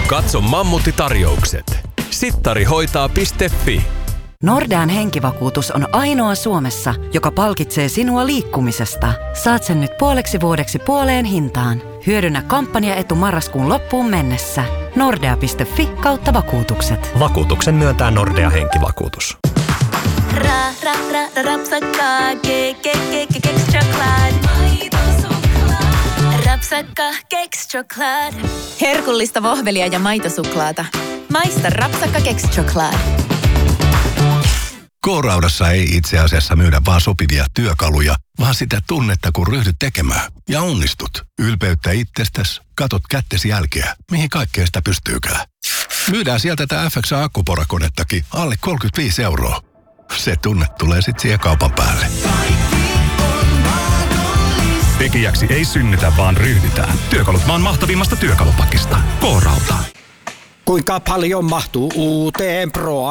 Katso Mammutti-tarjoukset. Sittarihoitaa.fi. Nordean henkivakuutus on ainoa Suomessa, joka palkitsee sinua liikkumisesta. Saat sen nyt puoleksi vuodeksi puoleen hintaan. Hyödynnä kampanjaetu marraskuun loppuun mennessä. Nordea.fi/vakuutukset. Vakuutuksen myöntää Nordea henkivakuutus. Rapsakka, kekschoklad. Rapsakka, kekschoklad. Herkullista vohvelia ja maitosuklaata. Maista Rapsakka kekschoklad. K-Raudassa ei itse asiassa myydä vaan sopivia työkaluja, vaan sitä tunnetta, kun ryhdyt tekemään. Ja onnistut. Ylpeyttä itsestäsi, katot kättesi jälkeä, mihin kaikkea sitä pystyykään. Myydään sieltä tätä FXA-akkuporakonettakin alle 35 €. Se tunne tulee sit siihen kaupan päälle. Tekijäksi ei synnytä, vaan ryhdytään. Työkalut maan mahtavimmasta työkalupakista. K-Rauta. Kuinka paljon mahtuu uuteen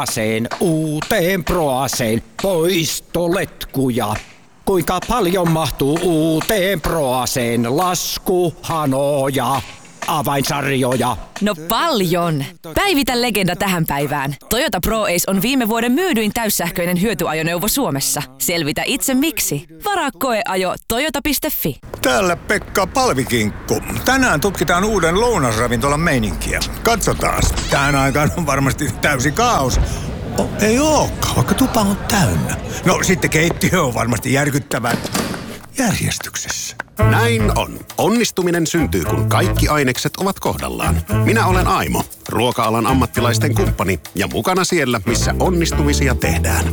Proaseen poistoletkuja? Kuinka paljon mahtuu uuteen Proaseen laskuhanoja, avainsarjoja? No paljon! Päivitä legenda tähän päivään. Toyota ProAce on viime vuoden myydyin täyssähköinen hyötyajoneuvo Suomessa. Selvitä itse miksi. Varaa koeajo toyota.fi. Täällä Pekka Palvikinkku. Tänään tutkitaan uuden lounasravintolan meininkiä. Katsotaas. Tähän aikaan on varmasti täysi kaos. Ei ookaan, vaikka tupa on täynnä. No sitten keittiö on varmasti järkyttävän järjestyksessä. Näin on. Onnistuminen syntyy, kun kaikki ainekset ovat kohdallaan. Minä olen Aimo, ruoka-alan ammattilaisten kumppani ja mukana siellä, missä onnistumisia tehdään.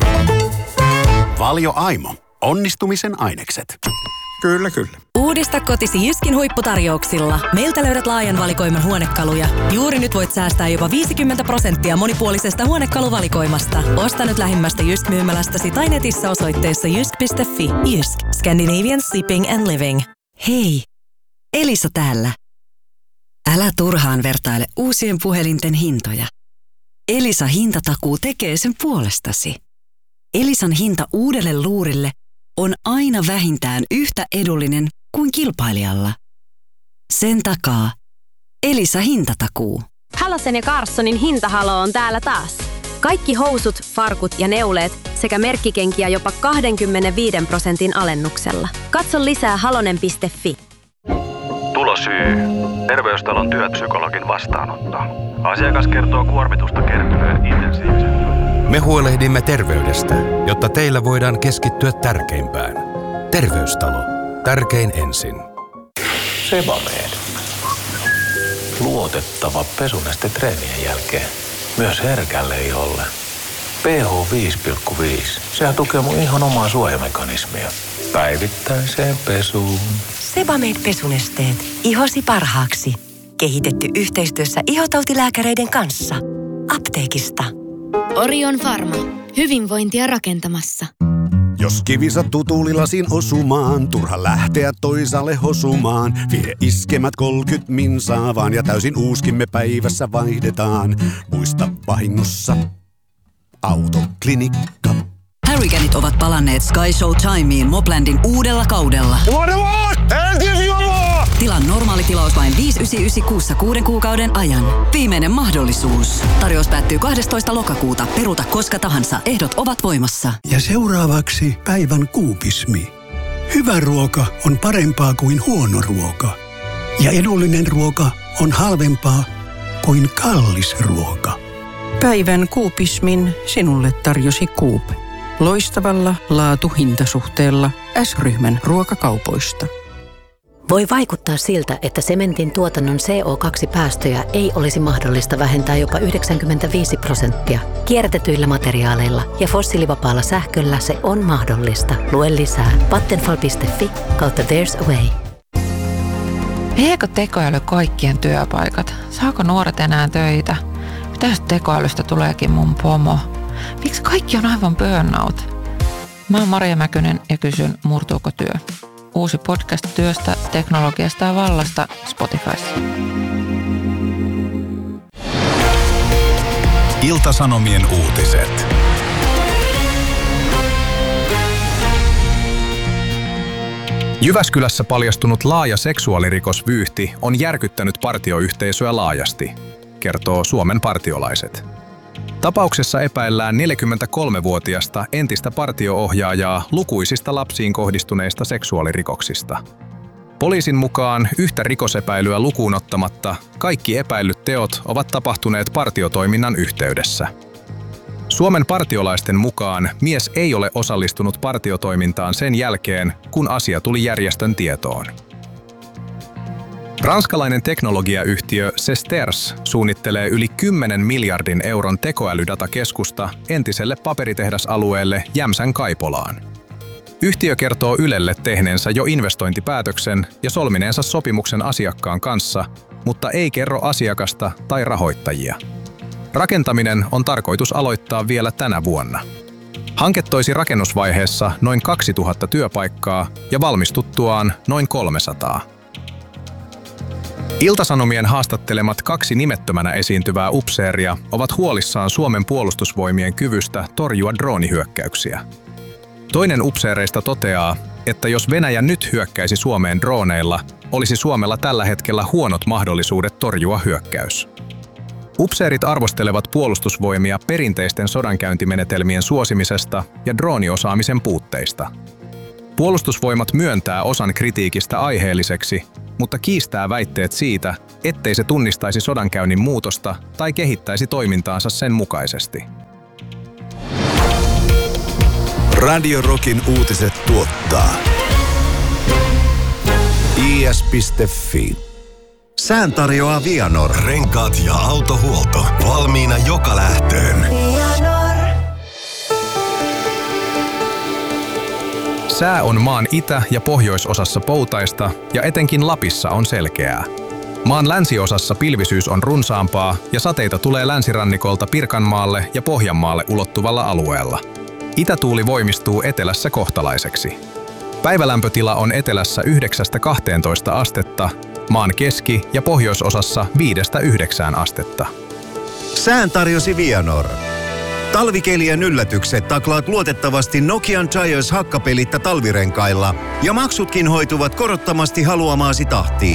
Valio Aimo. Onnistumisen ainekset. Kyllä, kyllä. Uudista kotisi Jyskin huipputarjouksilla. Meiltä löydät laajan valikoiman huonekaluja. Juuri nyt voit säästää jopa 50% monipuolisesta huonekaluvalikoimasta. Osta nyt lähimmästä Jysk-myymälästäsi tai netissä osoitteessa jysk.fi. Jysk. Scandinavian Sleeping and Living. Hei, Elisa täällä. Älä turhaan vertaile uusien puhelinten hintoja. Elisa hintatakuu tekee sen puolestasi. Elisan hinta uudelle luurille on aina vähintään yhtä edullinen kuin kilpailijalla. Sen takaa Elisa hintatakuu. Halosen ja Carssonin hintahalo on täällä taas. Kaikki housut, farkut ja neuleet sekä merkkikenkiä jopa 25% alennuksella. Katso lisää halonen.fi. Tulosyy. Terveystalon työpsykologin vastaanotto. Asiakas kertoo kuormitusta kertyneen intensiivisen. Me huolehdimme terveydestä, jotta teillä voidaan keskittyä tärkeimpään. Terveystalo. Tärkein ensin. Sebamed. Luotettava pesuneste treenien jälkeen. Myös herkälle iholle. pH 5,5. Sehän tukee mun ihon omaa suojamekanismia. Päivittäiseen pesuun. Sebamed pesunesteet. Ihosi parhaaksi. Kehitetty yhteistyössä ihotautilääkäreiden kanssa. Apteekista. Orion Pharma. Hyvinvointia rakentamassa. Jos kivi sattuu tuulilasin osumaan, turha lähteä toisaalle hosumaan. Vie iskemät 30 minsaa vaan ja täysin uuskimme päivässä vaihdetaan. Muista vahingossa Autoklinikka. Hurricaneit ovat palanneet Sky Show Timeen Moplandin uudella kaudella. Tilaa normaali tilaus vain 5,996 6 kuukauden ajan. Viimeinen mahdollisuus. Tarjous päättyy 12. lokakuuta. Peruuta koska tahansa. Ehdot ovat voimassa. Ja seuraavaksi päivän kuupismi. Hyvä ruoka on parempaa kuin huono ruoka. Ja edullinen ruoka on halvempaa kuin kallis ruoka. Päivän kuupismin sinulle tarjosi Coop. Loistavalla laatu-hintasuhteella S-ryhmän ruokakaupoista. Voi vaikuttaa siltä, että sementin tuotannon CO2-päästöjä ei olisi mahdollista vähentää jopa 95%. Kierrätetyillä materiaaleilla ja fossiilivapaalla sähköllä se on mahdollista. Lue lisää vattenfall.fi/there's a way. Viekö tekoäly kaikkien työpaikat? Saako nuoret enää töitä? Mitäs tekoälystä tuleekin mun pomo? Miksi kaikki on aivan burnout? Mä oon Maria Mäkynen ja kysyn, murtuuko työ? Uusi podcast työstä, teknologiasta ja vallasta Spotifyssa. Ilta-Sanomien uutiset. Jyväskylässä paljastunut laaja seksuaalirikosvyyhti on järkyttänyt partioyhteisöä laajasti. kertoo Suomen partiolaiset. Tapauksessa epäillään 43-vuotiasta entistä partioohjaajaa lukuisista lapsiin kohdistuneista seksuaalirikoksista. Poliisin mukaan yhtä rikosepäilyä lukuun ottamatta kaikki epäillyt teot ovat tapahtuneet partiotoiminnan yhteydessä. Suomen partiolaisten mukaan mies ei ole osallistunut partiotoimintaan sen jälkeen, kun asia tuli järjestön tietoon. Ranskalainen teknologiayhtiö Sesters suunnittelee yli 10 miljardin euron tekoälydata-keskusta entiselle paperitehdasalueelle Jämsän Kaipolaan. Yhtiö kertoo Ylelle tehneensä jo investointipäätöksen ja solmineensa sopimuksen asiakkaan kanssa, mutta ei kerro asiakasta tai rahoittajia. Rakentaminen on tarkoitus aloittaa vielä tänä vuonna. Hanke toisi rakennusvaiheessa noin 2000 työpaikkaa ja valmistuttuaan noin 300. Ilta-Sanomien haastattelemat 2 nimettömänä esiintyvää upseeria ovat huolissaan Suomen puolustusvoimien kyvystä torjua droonihyökkäyksiä. Toinen upseereista toteaa, että jos Venäjä nyt hyökkäisi Suomeen drooneilla, olisi Suomella tällä hetkellä huonot mahdollisuudet torjua hyökkäys. Upseerit arvostelevat puolustusvoimia perinteisten sodankäyntimenetelmien suosimisesta ja drooniosaamisen puutteista. Puolustusvoimat myöntää osan kritiikistä aiheelliseksi, mutta kiistää väitteet siitä, ettei se tunnistaisi sodankäynnin muutosta tai kehittäisi toimintaansa sen mukaisesti. Radio Rockin uutiset tuottaa is.fi. Sään tarjoaa Vianor. Renkaat ja autohuolto. Valmiina joka lähtöön. Sää on maan itä- ja pohjoisosassa poutaista ja etenkin Lapissa on selkeää. Maan länsiosassa pilvisyys on runsaampaa ja sateita tulee länsirannikolta Pirkanmaalle ja Pohjanmaalle ulottuvalla alueella. Itätuuli voimistuu etelässä kohtalaiseksi. Päivälämpötila on etelässä 9–12 astetta, maan keski- ja pohjoisosassa 5–9 astetta. Sään tarjosi Vianor. Talvikelien yllätykset taklaat luotettavasti Nokian Giants hakkapelitta talvirenkailla ja maksutkin hoituvat korottomasti haluamaasi tahtiin.